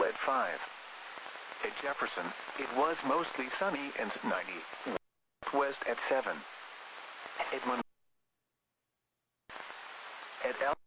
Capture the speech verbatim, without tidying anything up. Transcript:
at five. At Jefferson, it was mostly sunny and ninety. West at seven. At Mon- At El